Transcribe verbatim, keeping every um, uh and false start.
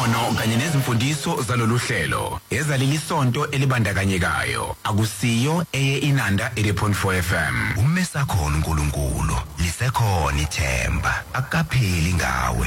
imibono kanye nezimfundiso zalolu hlelo ezaleli sonto elibandakanyekayo akusiyo eye inanda eighty point four F M. Umesa khona uNkulunkulu lisekhona ithemba akapheli ngawe.